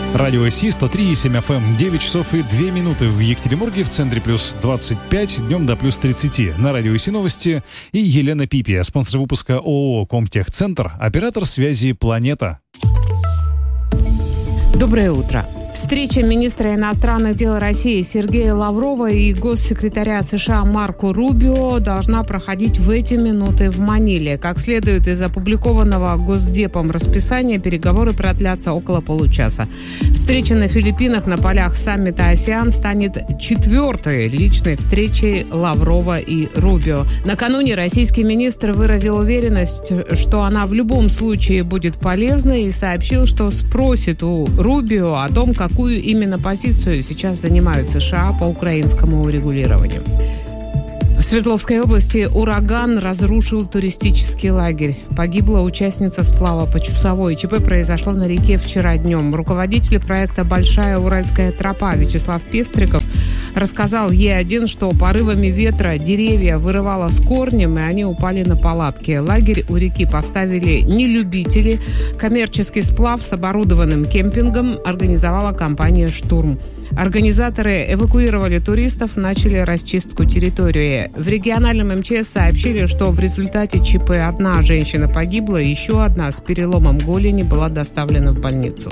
Радио Си 103,7 FM, 9 часов и 2 минуты в Екатеринбурге, в центре плюс 25, днем до плюс 30. На Радио Си новости и Елена Пипи, спонсор выпуска ООО «Комтехцентр», оператор связи «Планета». Доброе утро. Встреча министра иностранных дел России Сергея Лаврова и госсекретаря США Марко Рубио должна проходить в эти минуты в Маниле. Как следует из опубликованного Госдепом расписания, переговоры продлятся около получаса. Встреча на Филиппинах на полях саммита «АСЕАН» станет 4-й личной встречей Лаврова и Рубио. Накануне российский министр выразил уверенность, что она в любом случае будет полезной, и сообщил, что спросит у Рубио о том, какую именно позицию сейчас занимают США по украинскому урегулированию. В Свердловской области ураган разрушил туристический лагерь. Погибла участница сплава по Чусовой. ЧП произошло на реке вчера днем. Руководитель проекта «Большая Уральская тропа» Вячеслав Пестриков рассказал Е1, что порывами ветра деревья вырывало с корнем, и они упали на палатки. Лагерь у реки поставили не любители. Коммерческий сплав с оборудованным кемпингом организовала компания «Штурм». Организаторы эвакуировали туристов, начали расчистку территории. В региональном МЧС сообщили, что в результате ЧП одна женщина погибла, еще одна с переломом голени была доставлена в больницу.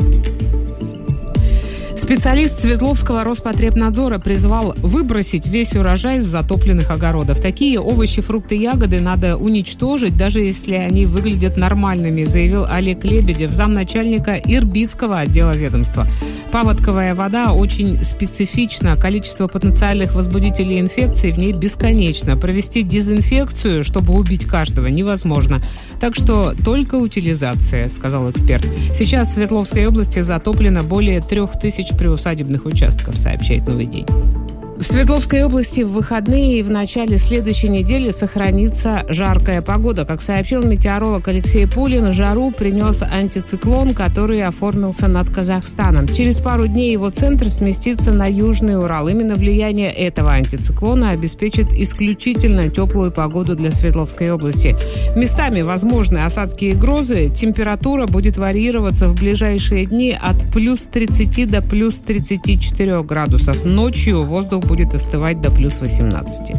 Специалист Свердловского Роспотребнадзора призвал выбросить весь урожай с затопленных огородов. Такие овощи, фрукты, ягоды надо уничтожить, даже если они выглядят нормальными, заявил Олег Лебедев, замначальника Ирбитского отдела ведомства. Паводковая вода очень специфична, количество потенциальных возбудителей инфекции в ней бесконечно. Провести дезинфекцию, чтобы убить каждого, невозможно. Так что только утилизация, сказал эксперт. Сейчас в Свердловской области затоплено более 3000 приусадебных участков, сообщает «Новый день». В Свердловской области в выходные и в начале следующей недели сохранится жаркая погода. Как сообщил метеоролог Алексей Пулин, жару принес антициклон, который оформился над Казахстаном. Через пару дней его центр сместится на Южный Урал. Именно влияние этого антициклона обеспечит исключительно теплую погоду для Свердловской области. Местами возможны осадки и грозы. Температура будет варьироваться в ближайшие дни от плюс 30 до плюс 34 градусов. Ночью воздух будет остывать до плюс 18.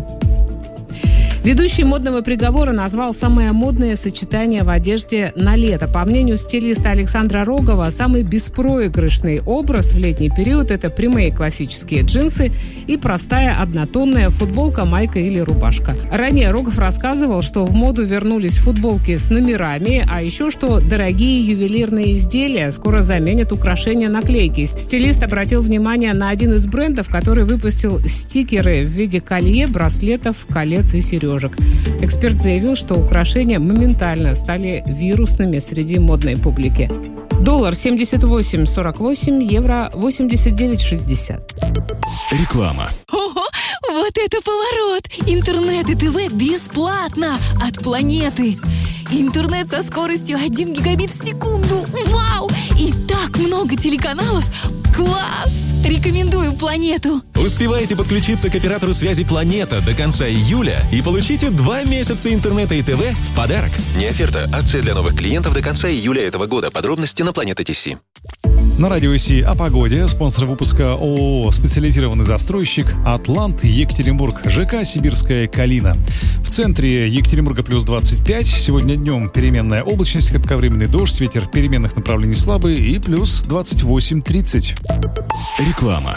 Ведущий модного приговора назвал самое модное сочетание в одежде на лето. По мнению стилиста Александра Рогова, самый беспроигрышный образ в летний период – это прямые классические джинсы и простая однотонная футболка, майка или рубашка. Ранее Рогов рассказывал, что в моду вернулись футболки с номерами, а еще что дорогие ювелирные изделия скоро заменят украшения наклейки. Стилист обратил внимание на один из брендов, который выпустил стикеры в виде колье, браслетов, колец и сережек. Эксперт заявил, что украшения моментально стали вирусными среди модной публики. Доллар 78.48, евро 89.60. Реклама. Ого, вот это поворот! Интернет и ТВ бесплатно от Планеты. Интернет со скоростью 1 гигабит в секунду. Вау! И так много телеканалов. Класс! Рекомендую Планету. Успевайте подключиться к оператору связи «Планета» до конца июля и получите 2 месяца интернета и ТВ в подарок. Не оферта, акция для новых клиентов до конца июля этого года. Подробности на Планета.ТС. На Радио Си о погоде. Спонсор выпуска ООО «Специализированный застройщик» «Атлант», Екатеринбург, ЖК «Сибирская Калина». В центре Екатеринбурга плюс 25. Сегодня днем переменная облачность, кратковременный дождь, ветер переменных направлений слабый и плюс 28-30. Реклама.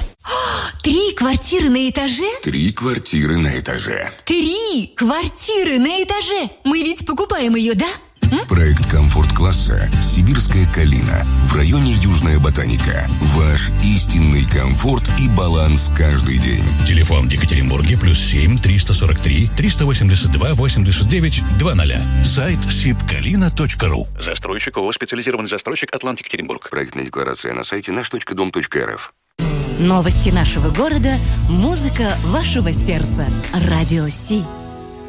3 квартиры на этаже? 3 квартиры на этаже. 3 квартиры на этаже! Мы ведь покупаем ее, да? Проект комфорт-класса «Сибирская Калина» в районе Южная Ботаника. Ваш истинный комфорт и баланс каждый день. Телефон в Екатеринбурге +7 343 382 89 00. Сайт sibkalina.ru. Застройщик ООО «Специализированный застройщик «Атлант», Екатеринбург». Проектная декларация на сайте наш.дом.рф. Новости нашего города, музыка вашего сердца. Радио Си.